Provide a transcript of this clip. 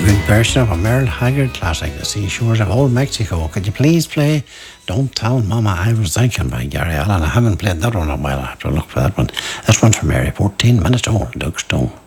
good version of a Merle Haggard classic, The Seashores of Old Mexico. Could you please play Don't Tell Mama I Was Thinking by Gary Allan? I haven't played that one in a while. I have to look for that one. This one's from Mary, 14 minutes old, Doug Stone.